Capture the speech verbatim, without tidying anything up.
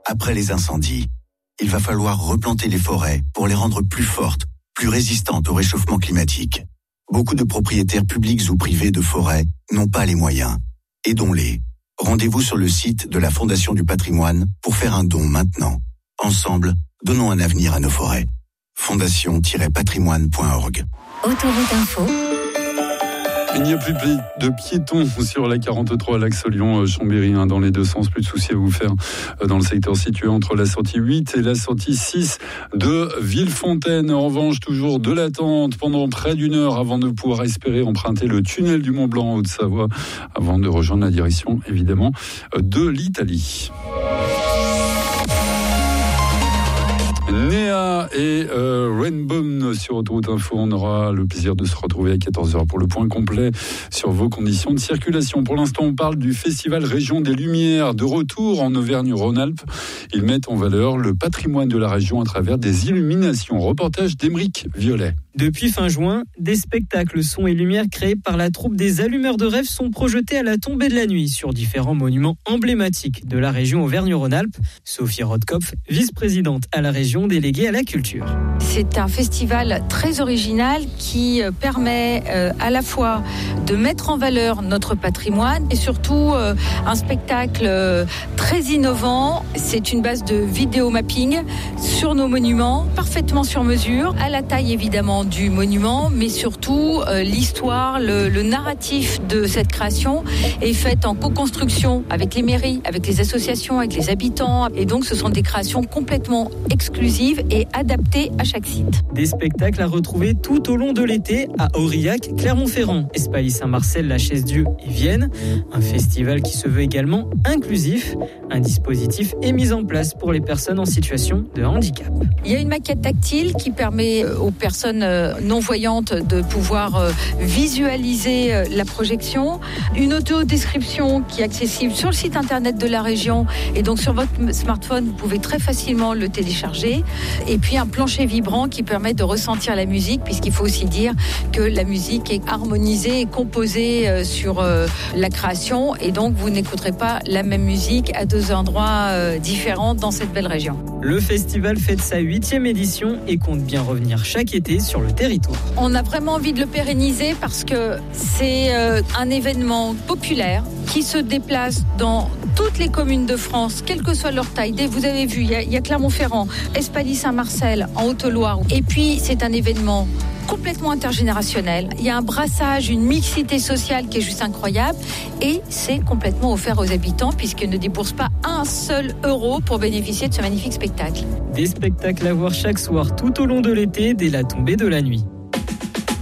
Après les incendies, il va falloir replanter les forêts pour les rendre plus fortes, plus résistantes au réchauffement climatique. Beaucoup de propriétaires publics ou privés de forêts n'ont pas les moyens. Aidons-les. Rendez-vous sur le site de la Fondation du Patrimoine pour faire un don maintenant. Ensemble, donnons un avenir à nos forêts. fondation tiret patrimoine point org. Autoroute Info. Il n'y a plus de piétons sur la quarante-trois, l'axe Lyon-Chambéry, hein, dans les deux sens. Plus de soucis à vous faire dans le secteur situé entre la sortie huit et la sortie six de Villefontaine. En revanche, toujours de l'attente pendant près d'une heure avant de pouvoir espérer emprunter le tunnel du Mont Blanc en Haute-Savoie, avant de rejoindre la direction, évidemment, de l'Italie. Néa et euh, Rainbow sur Autoroute Info. On aura le plaisir de se retrouver à quatorze heures pour le point complet sur vos conditions de circulation. Pour l'instant, on parle du Festival Région des Lumières de retour en Auvergne-Rhône-Alpes. Ils mettent en valeur le patrimoine de la région à travers des illuminations. Reportage d'Émeric Violet. Depuis fin juin, des spectacles son et lumière créés par la troupe des Allumeurs de Rêve sont projetés à la tombée de la nuit sur différents monuments emblématiques de la région Auvergne-Rhône-Alpes. Sophie Rotkopf, vice-présidente à la région déléguée à la culture. C'est un festival très original qui permet euh, à la fois de mettre en valeur notre patrimoine et surtout euh, un spectacle euh, très innovant. C'est une base de vidéo mapping sur nos monuments, parfaitement sur mesure, à la taille évidemment du monument, mais surtout euh, l'histoire, le, le narratif de cette création est faite en co-construction avec les mairies, avec les associations, avec les habitants. Et donc ce sont des créations complètement exclusives et adaptées à chaque site. Des spectacles à retrouver tout au long de l'été à Aurillac, Clermont-Ferrand, Espaly-Saint-Marcel, La Chaise-Dieu et Vienne. Un festival qui se veut également inclusif. Un dispositif est mis en place pour les personnes en situation de handicap. Il y a une maquette tactile qui permet aux personnes non-voyantes de pouvoir visualiser la projection. Une audio-description qui est accessible sur le site internet de la région. Et donc sur votre smartphone, vous pouvez très facilement le télécharger. Et puis un plancher vibrant qui permet de ressentir la musique, puisqu'il faut aussi dire que la musique est harmonisée et composée sur la création. Et donc vous n'écouterez pas la même musique à deux endroits différents dans cette belle région. Le festival fête sa huitième édition et compte bien revenir chaque été sur le territoire. On a vraiment envie de le pérenniser parce que c'est euh, un événement populaire qui se déplace dans toutes les communes de France, quelle que soit leur taille. Vous avez vu, il y a, il y a Clermont-Ferrand, Espaly-Saint-Marcel, en Haute-Loire. Et puis, c'est un événement complètement intergénérationnel. Il y a un brassage, une mixité sociale qui est juste incroyable et c'est complètement offert aux habitants puisqu'ils ne déboursent pas un seul euro pour bénéficier de ce magnifique spectacle. Des spectacles à voir chaque soir tout au long de l'été dès la tombée de la nuit.